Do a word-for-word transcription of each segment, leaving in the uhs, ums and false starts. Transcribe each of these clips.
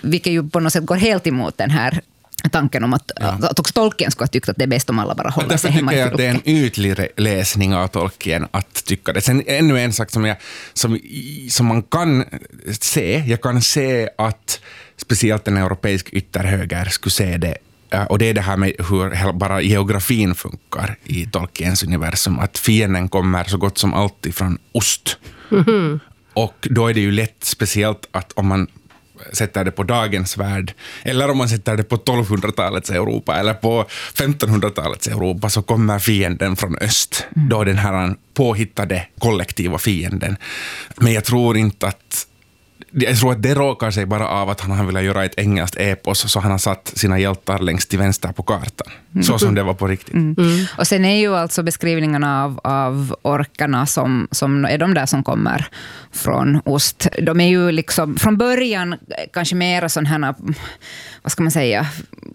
vilket ju på något sätt går helt emot den här tanken om att, ja. att också Tolkien skulle ha tyckt att det är bäst om alla bara håller sig hemma i Därför tycker jag att det är en ytlig läsning av Tolkien att tycka det. Sen ännu en sak som, jag, som, som man kan se, jag kan se att speciellt en europeisk ytterhöger skulle se det, och det är det här med hur bara geografin funkar i Tolkiens universum, att fienden kommer så gott som alltid från ost. Mm-hmm. Och då är det ju lätt, speciellt att om man sätter det på dagens värld, eller om man sätter det på tolvhundratalets Europa eller på femtonhundratalets Europa, så kommer fienden från öst. Mm. Då är den här påhittade kollektiva fienden. Men jag tror inte att Jag tror att det råkar sig bara av att han vill göra ett engelskt epos, så han har satt sina hjältar längst till vänster på kartan. Mm. Så som det var på riktigt. Mm. Mm. Och sen är ju alltså beskrivningarna av, av orkarna som, som är de där som kommer från ost. De är ju liksom från början kanske mera sån här, vad ska man säga,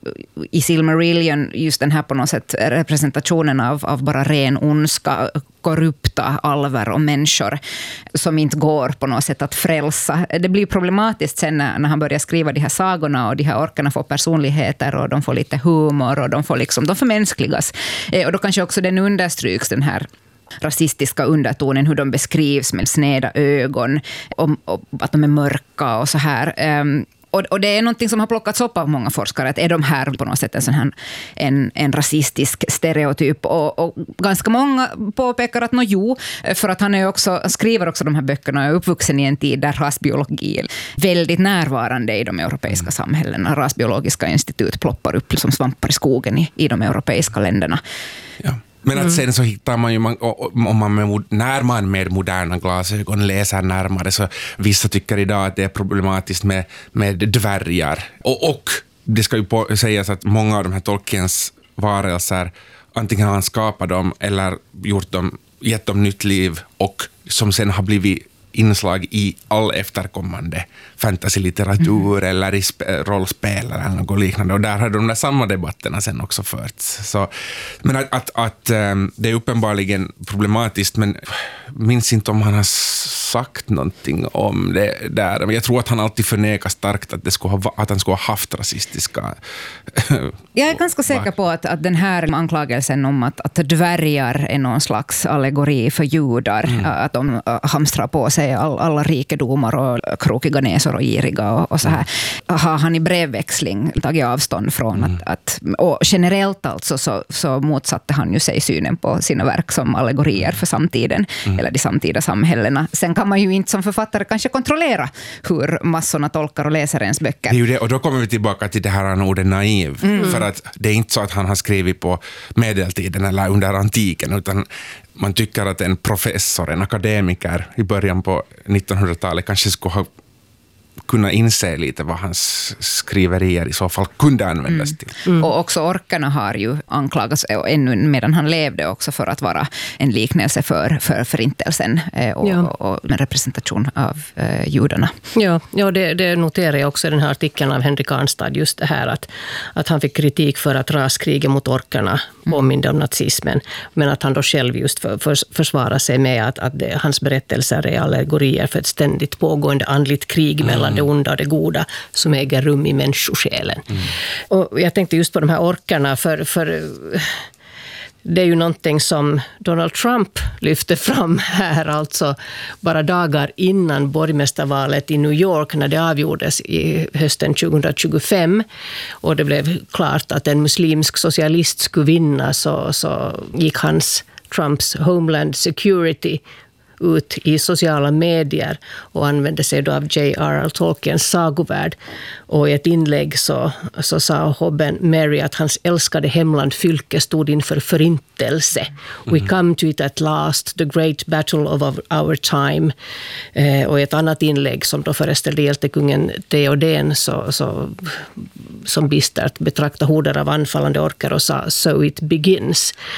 i Silmarillion, just den här på något sätt representationen av, av bara ren ondska, korrupta alver och människor som inte går på något sätt att frälsa. Det blir problematiskt sen när, när han börjar skriva de här sagorna och de här orkarna får personligheter och de får lite humor och de får liksom, de förmänskligas. Eh, och då kanske också den understryks, den här rasistiska undertonen, hur de beskrivs med sneda ögon och, och att de är mörka och så här. Um, Och, och det är någonting som har plockats upp av många forskare, att är de här på något sätt en sån här en, en rasistisk stereotyp, och, och ganska många påpekar att no, jo, för att han är också, skriver också de här böckerna och är uppvuxen i en tid där rasbiologi är väldigt närvarande i de europeiska samhällena. Rasbiologiska institut ploppar upp som svampar i skogen i, i de europeiska länderna. Ja. Men att sen så hittar man ju, om man med, när man med moderna glasögon läser närmare, så vissa tycker idag att det är problematiskt med, med dvärgar. Och, och det ska ju på, sägas att många av de här Tolkiens varelser, antingen har han skapat dem eller gjort dem, gett dem nytt liv, och som sen har blivit inslag i all efterkommande fantasy-litteratur mm. eller i sp- rollspel eller något liknande. Och där har de där samma debatterna sen också förts. Så, men att, att, att um, det är uppenbarligen problematiskt, men minns inte om han har sagt någonting om det där. Men jag tror att han alltid förnekar starkt att, det skulle ha, att han skulle ha haft rasistiska... Jag är ganska säker på att, att den här anklagelsen om att, att dvärgar är någon slags allegori för judar, mm. att de uh, hamstrar på sig all, alla rikedomar och krokiga näsor och giriga och, och så här, mm. har han i brevväxling tagit avstånd från mm. att, att och generellt alltså så, så motsatte han ju sig synen på sina verk som allegorier för samtiden mm. eller de samtida samhällena. Sen kan man ju inte som författare kanske kontrollera hur massorna tolkar och läser ens böcker. Det är ju det, och då kommer vi tillbaka till det här ordet naiv. Mm. För att det är inte så att han har skrivit på medeltiden eller under antiken, utan man tycker att en professor, en akademiker i början på nittonhundratalet kanske skulle ha kunna inse lite vad hans skriverier i så fall kunde användas till. Mm. Mm. Och också orkarna har ju anklagats ännu medan han levde också för att vara en liknelse för, för förintelsen och, ja. och en representation av eh, judarna. Ja, ja det, det noterar jag också i den här artikeln av Henrik Arnstad, just det här att, att han fick kritik för att raskriget mot orkarna påminde om nazismen, men att han då själv just för, för, försvarar sig med att, att det, hans berättelser är allegorier för ett ständigt pågående andligt krig mellan det onda och det goda som äger rum i människosjälen. Mm. Och jag tänkte just på de här orkarna, för, för det är ju någonting som Donald Trump lyfte fram här, alltså bara dagar innan borgmästarvalet i New York när det avgjordes i hösten tjugohundratjugofem, och det blev klart att en muslimsk socialist skulle vinna, så, så gick hans Trumps Homeland Security ut i sociala medier och använde sig då av J R R Tolkiens sagovärld. Och i ett inlägg så, så sa hobben Mary att hans älskade hemland fylke stod inför förintelse. Mm. We come to it at last, the great battle of our time. Eh, och i ett annat inlägg som då föreställde hjältekungen Theoden så, så, som bistert betrakta horder av anfallande orkar och sa so it begins.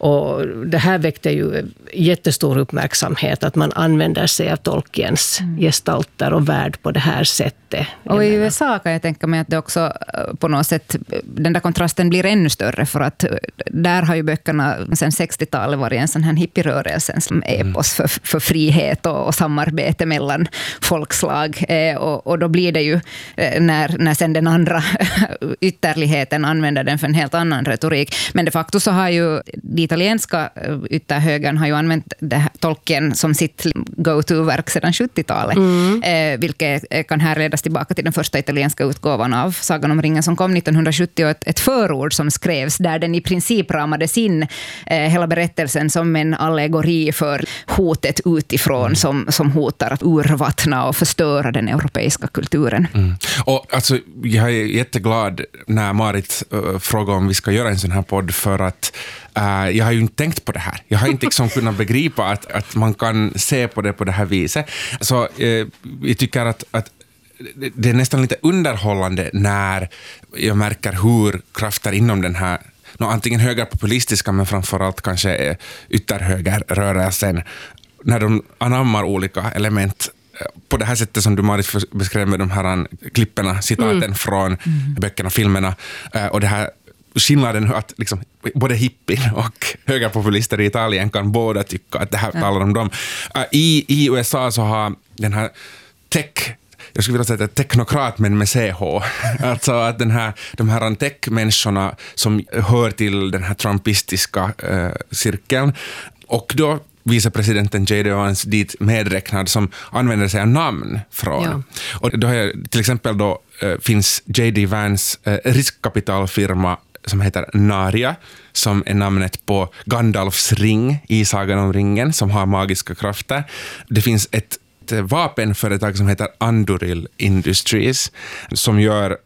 Och det här väckte ju jättestor uppmärksamhet att man använder sig av Tolkiens mm. gestalter och värld på det här sättet. Och i U S A kan jag tänka mig att det också på något sätt, den där kontrasten blir ännu större, för att där har ju böckerna sedan sextiotalet varit en sån här hippierörelse som epos för, för frihet och, och samarbete mellan folkslag. Eh, och, och då blir det ju, eh, när, när sen den andra ytterligheten använder den för en helt annan retorik. Men de facto så har ju de italienska ytterhögern har ju använt det här, Tolkien som sitt go-to-verk sedan sjuttiotalet. Mm. Eh, vilket kan härledas tillbaka till den första italienska utgåvan av Sagan om ringen som kom nittonhundrasjuttio. Ett, ett förord som skrevs där den i princip ramades in eh, hela berättelsen som en allegori för hotet utifrån mm. som, som hotar att urvattna och förstöra den europeiska kulturen. Mm. Och alltså, jag är jätteglad när Marit uh, frågar om vi ska göra en sån här podd, för att uh, jag har ju inte tänkt på det här. Jag har inte liksom kunnat begripa att, att man kan se på det på det här viset. Så uh, jag tycker att, att det är nästan lite underhållande när jag märker hur krafter inom den här, no, antingen högerpopulistiska men framförallt kanske ytterhögerrörelsen, när de anammar olika element på det här sättet som du, Marit, beskrev med de här klipperna, citaten mm. från mm. böckerna, filmerna, och det här skillnaden att liksom, både hippie och högerpopulister i Italien kan båda tycka att det här talar om dem. I, i U S A så har den här tech, jag skulle vilja säga teknokrat men med C H. Alltså att den här, de här tech-människorna som hör till den här trumpistiska uh, cirkeln, och då vicepresidenten J D Vance dit medräknad, som använder sig av namn från. Ja. Och då har jag, till exempel då uh, finns J D Vance uh, riskkapitalfirma som heter Narja, som är namnet på Gandalfs ring i Sagan om ringen, som har magiska krafter. Det finns ett vapenföretag som heter Anduril Industries som gör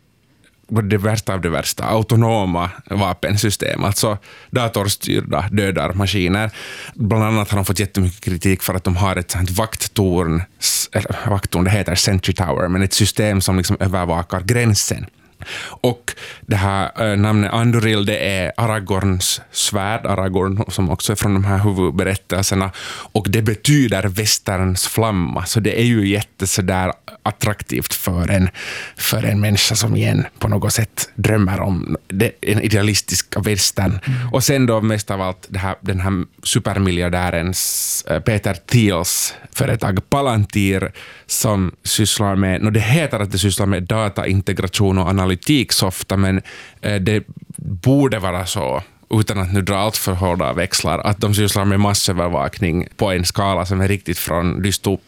det värsta av det värsta, autonoma vapensystem, alltså datorstyrda dödarmaskiner. Bland annat har de fått jättemycket kritik för att de har ett sånt vakttorn, eller vakttorn, det heter Sentry Tower, men ett system som liksom övervakar gränsen. Och det här äh, namnet Anduril, det är Aragorns svärd, Aragorn som också är från de här huvudberättelserna, och det betyder västerns flamma, så det är ju jätte sådär attraktivt för en, för en människa som igen på något sätt drömmer om det, en idealistiska västern. Mm. Och sen då mest av allt det här, den här supermiljardärens äh, Peter Thiels företag Palantir, som sysslar med, no det heter att det sysslar med dataintegration och analytik softa, men eh, det borde vara så, utan att nu dra allt för hårda växlar, att de sysslar med massövervakning på en skala som är riktigt från dystop,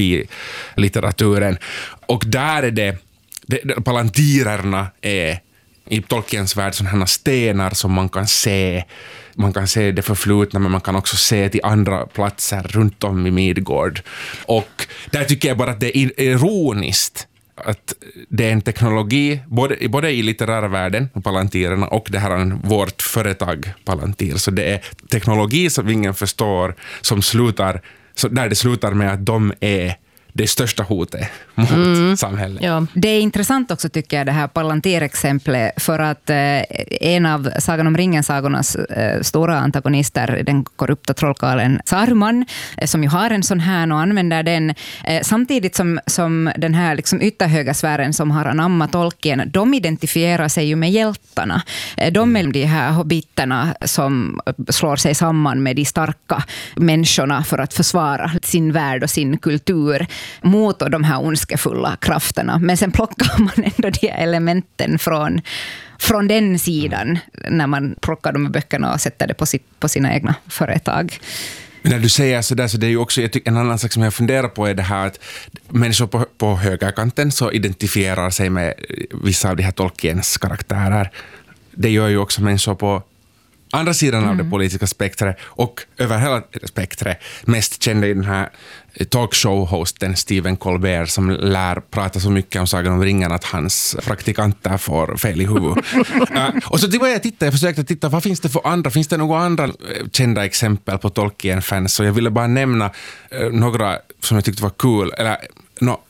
dystopilitteraturen. Och där är det, det palantirerna är i Tolkiens värld sådana stenar som man kan se. Man kan se det förflutna, men man kan också se till andra platser runt om i Midgård. Och där tycker jag bara att det är ironiskt att det är en teknologi, både, både i litterära världen, Palantirerna, och det här är vårt företag Palantir. Så det är teknologi som ingen förstår, som slutar, så där det slutar med att de är det största hotet mot mm. samhället. Ja. Det är intressant också, tycker jag, det här Palantir-exemplet, för att eh, en av Sagan om ringen-sagornas eh, stora antagonister, den korrupta trollkarlen Saruman, eh, som ju har en sån här och använder den, eh, samtidigt som, som den här liksom ytterhöga sfären som har anammat Tolkien, de identifierar sig ju med hjältarna. Eh, de är de här hobbiterna som slår sig samman med de starka människorna för att försvara sin värld och sin kultur mot de här ondskefulla krafterna. Men sen plockar man ändå de elementen från, från den sidan när man plockar de här böckerna och sätter det på, sitt, på sina egna företag. När du säger så där, så det är ju också, jag tycker, en annan sak som jag funderar på är det här att människor på, på högerkanten så identifierar sig med vissa av de här Tolkiens karaktärer. Det gör ju också människor på andra sidan mm. av det politiska spektret, och över hela spektret. Mest kända i den här talkshow-hosten Stephen Colbert, som lär prata så mycket om Sagan om ringen att hans praktikanter får fel i huvudet. uh, och så det var jag tittade, jag försökte titta, vad finns det för andra, finns det några andra kända exempel på Tolkien-fans? Så jag ville bara nämna uh, några som jag tyckte var cool. Eller, no,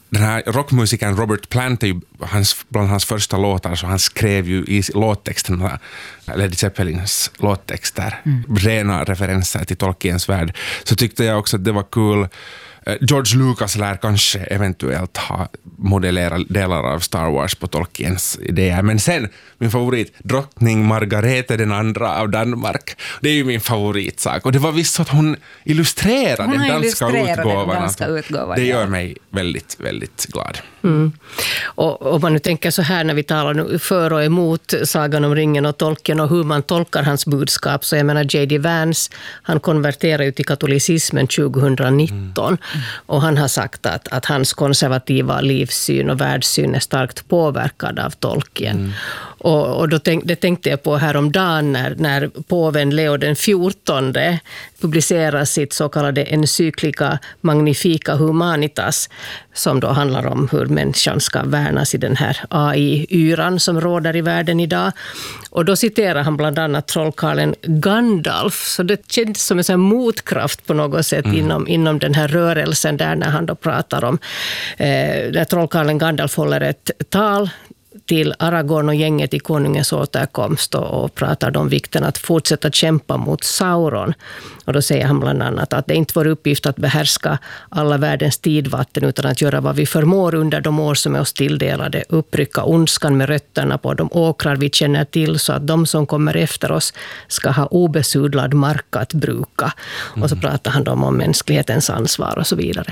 den här rockmusikern Robert Plant är ju hans, bland hans första låtar, så han skrev ju i låttexten Led Zeppelins låttexter, mm. rena referenser till Tolkiens värld. Så tyckte jag också att det var kul. George Lucas lär kanske eventuellt ha modellerat delar av Star Wars på Tolkiens idéer. Men sen, min favorit, drottning Margarete den andra av Danmark. Det är ju min favoritsak. Och det var visst så att hon illustrerar hon den danska utgåvan. Den danska utgåvan. Det gör mig väldigt, väldigt glad. Mm. Och om man nu tänker så här när vi talar nu för och emot Sagan om ringen och Tolkien och hur man tolkar hans budskap, så jag menar J D Vance, han konverterade ju till katolicismen tjugonitton. Mm. Och han har sagt att, att hans konservativa livssyn och världssyn är starkt påverkad av Tolkien. Mm. Och, och då tänk, det tänkte jag på häromdagen när, när påven Leo den fjortonde publicerar sitt så kallade encyklika Magnifica Humanitas, som då handlar om hur människan ska värnas i den här A I-yran som råder i världen idag. Och då citerar han bland annat trollkarlen Gandalf, så det känns som en sån motkraft på något sätt mm. inom, inom den här rörelsen där när han då pratar om eh, där trollkarlen Gandalf håller ett tal till Aragorn och gänget i konungens återkomst och, och pratar om vikten att fortsätta kämpa mot Sauron. Och då säger han bland annat att det inte var uppgift att behärska alla världens tidvatten utan att göra vad vi förmår under de år som är oss tilldelade, upprycka ondskan med rötterna på de åkrar vi känner till så att de som kommer efter oss ska ha obesudlad mark att bruka. Mm. Och så pratar han om, om mänsklighetens ansvar och så vidare.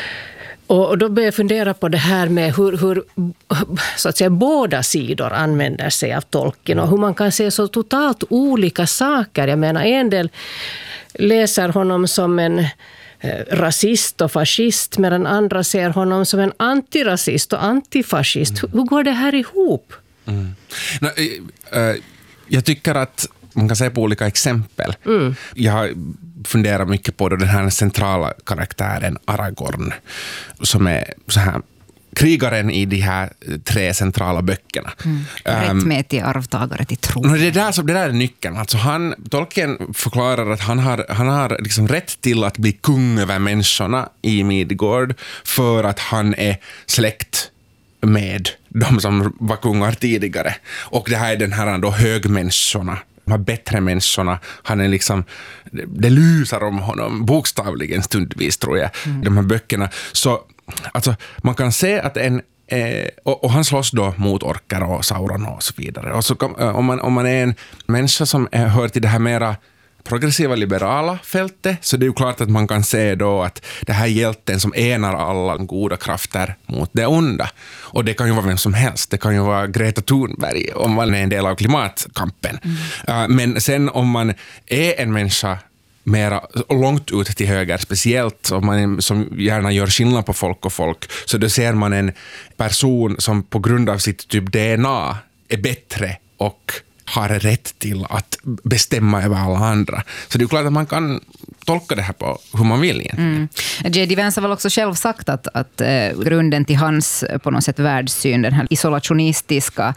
Och då börjar jag fundera på det här med hur, hur så att säga, båda sidor använder sig av Tolkien och hur man kan se så totalt olika saker. Jag menar, en del läser honom som en rasist och fascist, medan andra ser honom som en antirasist och antifascist. Mm. Hur går det här ihop? Mm. No, äh, jag tycker att man kan säga på olika exempel. Mm. Jag har funderat mycket på då den här centrala karaktären Aragorn, som är så här krigaren i de här tre centrala böckerna. Mm. Rättmätig arvtagare till tron. Det där, så det där är nyckeln. Alltså han, Tolkien förklarar att han har, han har liksom rätt till att bli kung över människorna i Midgård för att han är släkt med de som var kungar tidigare. Och det här är den här då högmänniskorna, de här bättre människorna. Han är liksom, det lusar om honom bokstavligen stundvis, tror jag, mm. de här böckerna. Så alltså, man kan se att en eh, och, och han slåss då mot orkar och Sauron och så vidare. Och så kan, om, man, om man är en människa som är, hör till det här mera progressiva liberala fältet, så det är ju klart att man kan se då att det här hjälten som enar alla goda krafter mot det onda. Och det kan ju vara vem som helst. Det kan ju vara Greta Thunberg om man är en del av klimatkampen. Mm. Uh, men sen om man är en människa mera långt ut till höger, speciellt om man som gärna gör skillnad på folk och folk, så då ser man en person som på grund av sitt typ D N A är bättre och har rätt till att bestämma över alla andra. Så det är ju klart att man kan tolka det här på hur man vill egentligen. Mm. J D Vance har väl också själv sagt att, att eh, grunden till hans på något sätt världssyn, den här isolationistiska,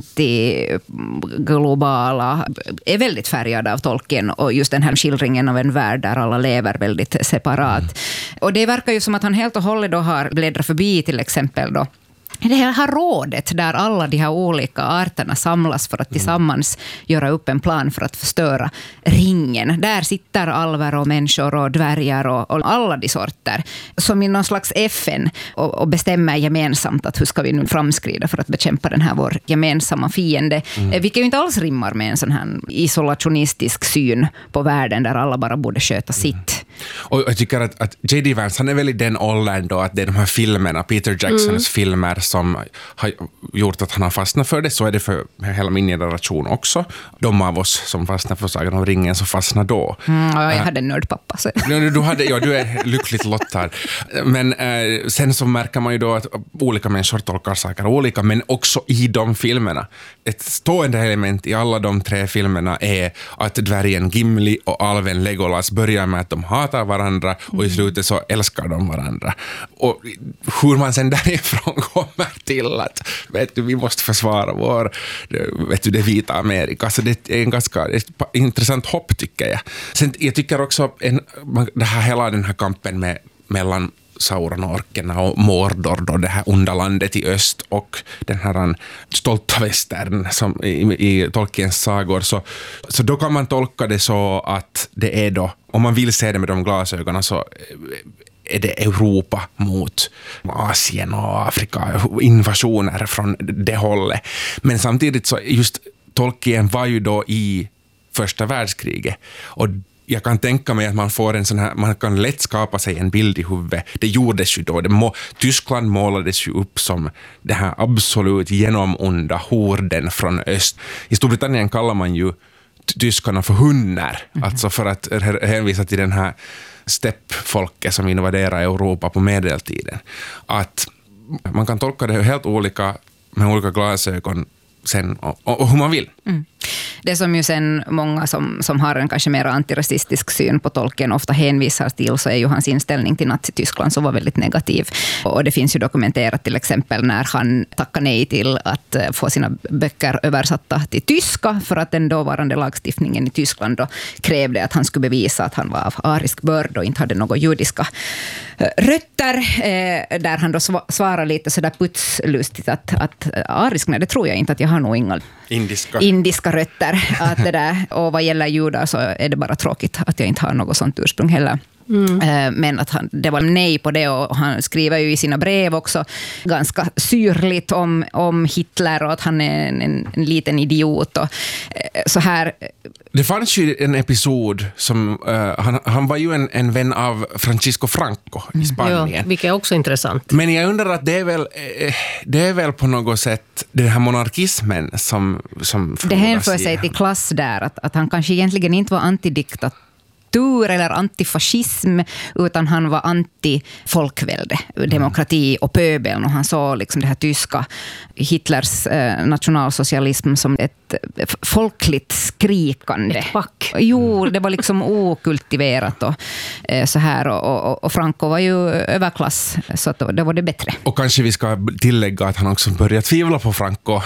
antiglobala, är väldigt färgad av Tolkien och just den här skildringen av en värld där alla lever väldigt separat. Mm. Och det verkar ju som att han helt och hållet då har bläddrat förbi till exempel då det här rådet där alla de här olika arterna samlas för att tillsammans göra upp en plan för att förstöra ringen. Där sitter alver och människor och dvärgar och, och alla de sorter som i någon slags F N och, och bestämmer gemensamt att hur ska vi nu framskrida för att bekämpa den här vår gemensamma fiende. Mm. Vilket ju inte alls rimmar med en sån här isolationistisk syn på världen där alla bara borde sköta sitt. Mm. Och jag tycker att, att J D Vance, han är väl i den åldern då att det är de här filmerna, Peter Jacksons mm. filmer som har gjort att han har fastnat för det. Så är det för hela min generation också. De av oss som fastnar för Sagan om ringen så fastnar då. Mm, ja, jag hade en nördpappa. Så. Du, du, hade, ja, du är lyckligt lottad. Men eh, sen så märker man ju då att olika människor tolkar saker olika, men också i de filmerna. Ett stående element i alla de tre filmerna är att dvärgen Gimli och alven Legolas börjar med att de hatar varandra och i slutet så älskar de varandra. Och hur man sen därifrån kommer till att vet du, vi måste försvara vår, vet du, det vita Amerika. Så det är en ganska ett intressant hopp, tycker jag. Sen jag tycker också en, det här, hela den här kampen med, mellan Sauronorkerna och Mordor, då, det här onda landet i öst, och den här stolta västern som i, i Tolkiens sagor, så, så då kan man tolka det så att det är då, om man vill se det med de glasögonen, så är det Europa mot Asien och Afrika, invasioner från det hållet. Men samtidigt så just Tolkien var ju då i första världskriget, och jag kan tänka mig att man får en sån här, man kan lätt skapa sig en bild i huvudet. Det gjordes ju då. Det må, Tyskland målades ju upp som det här absolut genomonda horden från öst. I Storbritannien kallar man ju tyskarna för hunnar. Mm. Alltså för att hänvisa till den här steppfolket som invaderade Europa på medeltiden. Att man kan tolka det helt olika med olika glasögon sen, och, och hur man vill. Mm. Det som ju sen många som, som har en kanske mer antirasistisk syn på Tolkien ofta hänvisar till, så är ju hans inställning till Nazityskland som var väldigt negativ. Och det finns ju dokumenterat till exempel när han tackade nej till att få sina böcker översatta till tyska, för att den dåvarande lagstiftningen i Tyskland då krävde att han skulle bevisa att han var av arisk börd och inte hade några judiska rötter, eh, där han då svarar lite sådär putslustigt att, att arisk, nej det tror jag inte, att jag har nog inga indiska, indiska rötter. Att det där, och vad gäller judar så är det bara tråkigt att jag inte har något sånt ursprung heller. Mm. Men att han, det var nej på det, och han skriver ju i sina brev också ganska syrligt om, om Hitler och att han är en, en, en liten idiot och så här. Det fanns ju en episod som uh, han, han var ju en, en vän av Francisco Franco i Spanien. Ja, vilket är också intressant. Men jag undrar att det är väl, det är väl på något sätt den här monarkismen som, som det hänför sig till klass där, att, att han kanske egentligen inte var antidiktat eller antifascism, utan han var anti-folkvälde, demokrati och pöbeln, och han såg liksom det här tyska Hitlers eh, nationalsocialism som ett folkligt skrikande. Ett pack. Jo, det var liksom okultiverat och eh, så här, och, och, och Franco var ju överklass, så att det var det bättre. Och kanske vi ska tillägga att han också började tvivla på Franco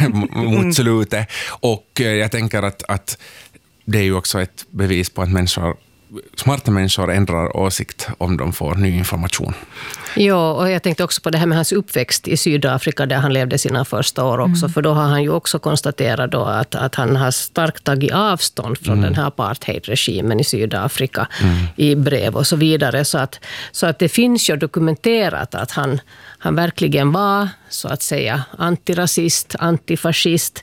mot slutet, och eh, jag tänker att, att det är ju också ett bevis på att människor, smarta människor ändrar åsikt om de får ny information. Ja, och jag tänkte också på det här med hans uppväxt i Sydafrika där han levde sina första år också. Mm. För då har han ju också konstaterat då att, att han har starkt tagit avstånd från mm. den här apartheidregimen i Sydafrika mm. i brev och så vidare. Så att, så att det finns ju dokumenterat att han, han verkligen var så att säga antirasist, antifascist.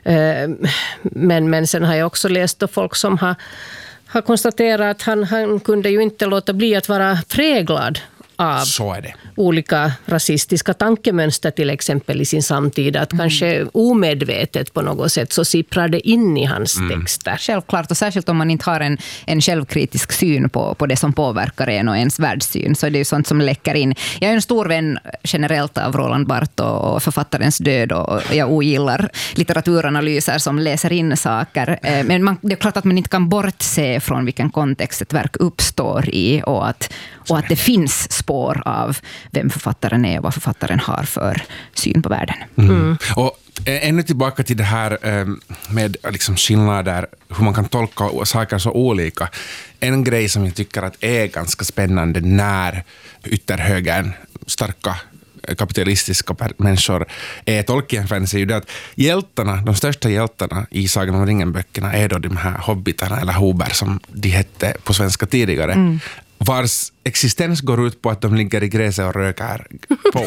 Men, men sen har jag också läst då folk som har har konstaterat att han, han kunde ju inte låta bli att vara präglad av olika rasistiska tankemönster till exempel i sin samtid. Att mm. kanske omedvetet på något sätt så sipprar det in i hans mm. texter. Självklart, och särskilt om man inte har en, en självkritisk syn på, på det som påverkar en och ens världssyn, så är det ju sånt som läcker in. Jag är en stor vän generellt av Roland Barthes och författarens död, och jag ogillar litteraturanalyser som läser in saker. Men man, det är klart att man inte kan bortse från vilken kontext ett verk uppstår i, och att, och att det finns spår av vem författaren är och vad författaren har för syn på världen. Mm. Mm. Och ännu tillbaka till det här med liksom skillnader, hur man kan tolka saker så olika. En grej som jag tycker att är ganska spännande när ytterhögern, starka kapitalistiska människor är Tolkien-fans, är ju det att hjältarna, de största hjältarna i Sagan om ringen-böckerna är då de här hobbitarna eller hober som de hette på svenska tidigare. Mm. Vars existens går ut på att de ligger i gräset och röker på.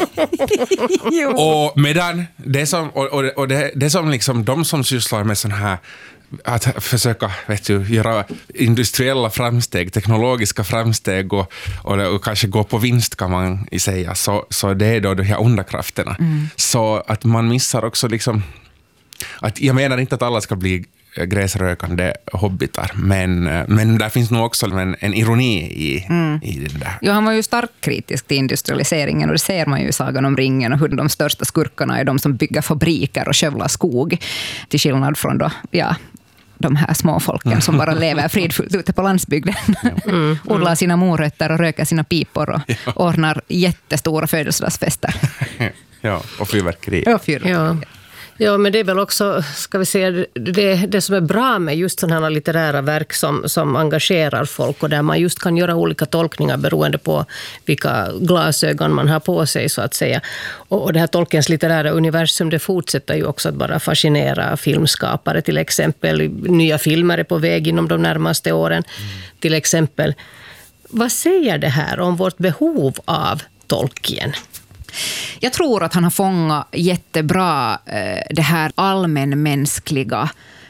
Och medan det som, och, och, och det, det som liksom de som sysslar med sån här att försöka vet du, göra industriella framsteg, teknologiska framsteg och, och, och kanske gå på vinst kan man säga, så, så det är då de här onda krafterna. Mm. Så att man missar också liksom, att jag menar inte att alla ska bli gräsrökande hobbitar, men, men där finns nog också en, en ironi i, mm. i det där. Ja, han var ju starkt kritisk till industrialiseringen, och det ser man ju i Sagan om ringen, och hur de största skurkarna är de som bygger fabriker och skövlar skog, till skillnad från då, ja, de här småfolken som bara lever fridfullt ute på landsbygden. Mm. Odlar sina morötter och röker sina pipor och ja. ordnar jättestora födelsedagsfester. Ja, och fyrverkeri. Ja, fyrverkeri. Ja. Ja, men det är väl också, ska vi säga, det, det som är bra med just sådana här litterära verk som, som engagerar folk och där man just kan göra olika tolkningar beroende på vilka glasögon man har på sig, så att säga. Och, och det här Tolkiens litterära universum, det fortsätter ju också att bara fascinera filmskapare. Till exempel, nya filmer är på väg inom de närmaste åren. Mm. Till exempel, vad säger det här om vårt behov av Tolkien? Jag tror att han har fångat jättebra eh, det här allmänmänskliga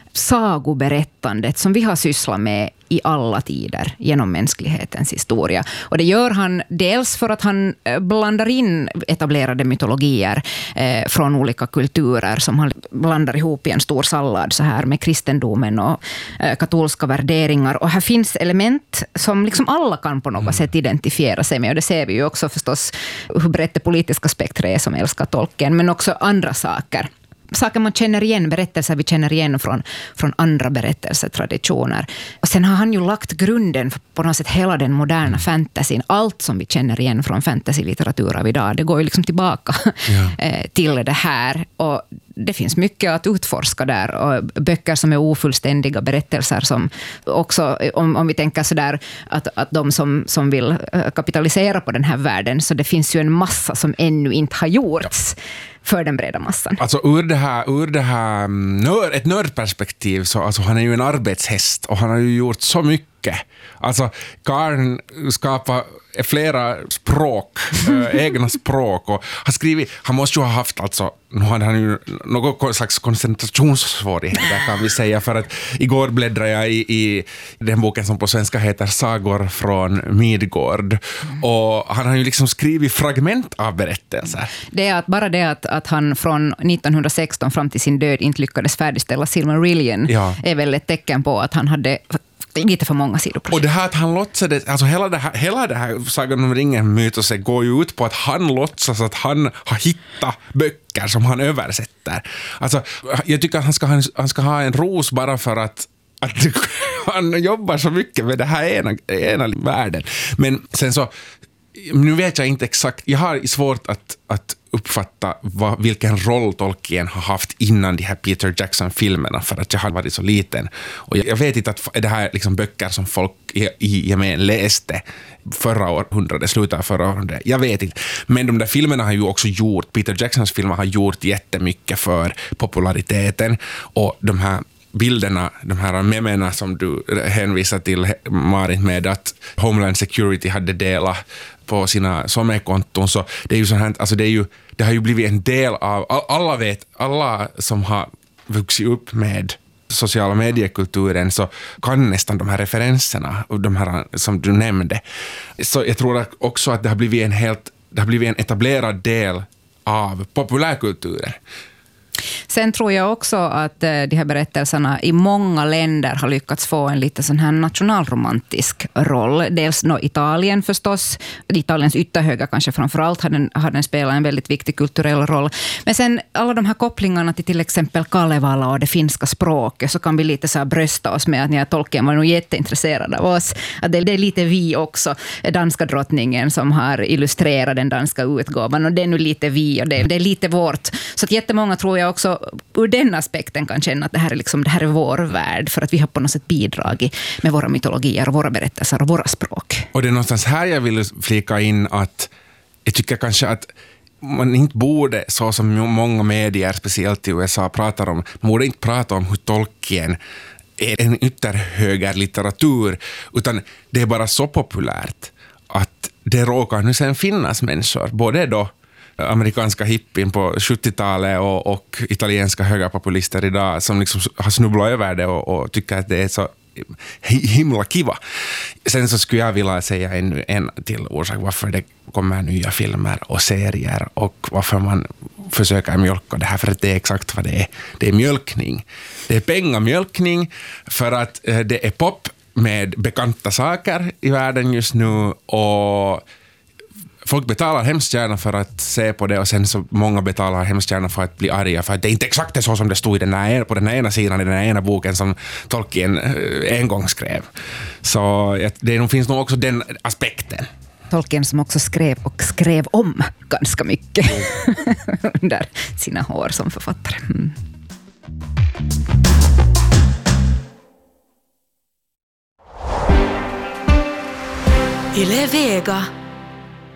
sagoberättandet som vi har sysslat med i alla tider genom mänsklighetens historia. Och det gör han dels för att han blandar in etablerade mytologier eh, från olika kulturer som han blandar ihop i en stor sallad så här med kristendomen och eh, katolska värderingar. Och här finns element som liksom alla kan på något mm. sätt identifiera sig med. Och det ser vi ju också förstås hur brett det politiska spektret är som älskar Tolkien, men också andra saker. Saker man känner igen, berättelser vi känner igen från, från andra berättelsetraditioner. Och sen har han ju lagt grunden för på något sätt hela den moderna fantasyn. Allt som vi känner igen från fantasylitteratur av idag, det går ju liksom tillbaka ja. till det här. Och det finns mycket att utforska där. Och böcker som är ofullständiga, berättelser som också, om, om vi tänker sådär att, att de som, som vill kapitalisera på den här världen, så det finns ju en massa som ännu inte har gjorts. Ja. För den breda massan. Alltså ur det här, ur det här nörd, ett nördperspektiv så alltså, han är ju en arbetshäst och han har ju gjort så mycket. Alltså Karn skapar flera språk, äh, egna språk och har skrivit, han måste ju ha haft alltså, nu hade han ju någon slags koncentrationssvårigheter kan vi säga, för att igår bläddrade jag i, i den boken som på svenska heter Sagor från Midgård och han har ju liksom skrivit fragment av berättelser. Det är att bara det att, att han från nittonhundrasexton fram till sin död inte lyckades färdigställa Silmarillion ja. är väl ett tecken på att han hade lite för många sidoprojekt. Och det här att han låtsades, alltså hela det här, hela det här Sagan om ringen mytoset går ju ut på att han låtsas att han har hittat böcker som han översätter. Alltså, jag tycker att han ska ha en, han ska ha en ros bara för att att han jobbar så mycket med det här ena, ena världen. Men sen så, nu vet jag inte exakt, jag har svårt att, att uppfatta vad, vilken roll Tolkien har haft innan de här Peter Jackson-filmerna, för att jag har varit så liten. Och jag, jag vet inte att det här liksom böcker som folk i, i gemen läste förra århundradet, slutet av förra århundradet. Jag vet inte. Men de där filmerna har ju också gjort, Peter Jacksons filmer har gjort jättemycket för populariteten, och de här bilderna, de här memerna som du hänvisar till, Marit, med att Homeland Security hade delat på sina sommarkonton, så det är ju så här, alltså det är ju, det har ju blivit en del av, alla vet, alla som har vuxit upp med sociala mediekulturen så kan nästan de här referenserna och de här som du nämnde. Så jag tror också att det har blivit en helt, det har blivit en etablerad del av populärkulturen. Sen tror jag också att de här berättelserna i många länder har lyckats få en lite sån här nationalromantisk roll. Dels no, Italien förstås, Italiens ytterhöga kanske framförallt har den, har den spelat en väldigt viktig kulturell roll. Men sen alla de här kopplingarna till till exempel Kalevala och det finska språket, så kan vi lite så här brösta oss med att ni Tolkien var nog jätteintresserad av oss. Att det, det är lite vi också, danska drottningen som har illustrerat den danska utgåvan, och det är nu lite vi och det, det är lite vårt. Så att jättemånga tror jag också ur den aspekten kan känna att det här är, liksom, det här är vår värld, för att vi har på något sätt bidragit med våra mytologier och våra berättelser och våra språk. Och det är någonstans här jag vill flika in att jag tycker kanske att man inte borde, så som många medier, speciellt i U S A, pratar om, man borde inte prata om hur Tolkien är en ytterhöger litteratur, utan det är bara så populärt att det råkar nu sen finnas människor, både då amerikanska hippien på sjuttiotalet och, och italienska högerpopulister idag som liksom har snubblat över det och, och tycker att det är så himla kiva. Sen så skulle jag vilja säga ännu en till orsak varför det kommer nya filmer och serier och varför man försöker mjölka det här, för att det är exakt vad det är. Det är mjölkning. Det är pengamjölkning för att det är pop med bekanta saker i världen just nu, och folk betalar hemskt gärna för att se på det, och sen så många betalar hemskt gärna för att bli arga för att det är inte exakt så som det stod i den här, på den här ena sidan i den här ena boken som Tolkien en gång skrev. Så det finns nog också den aspekten. Tolkien som också skrev och skrev om ganska mycket under sina år som författare. Mm. Yle Vega.